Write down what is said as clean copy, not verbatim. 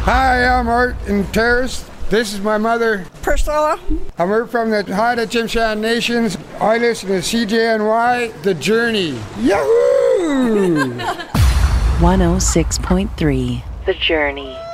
Hi, I'm Art and Terrace. This is my mother, Priscilla. We're from the Haida Tsimshian Nations. I listen to CJNY, The Journey. Yahoo! 106.3, The Journey.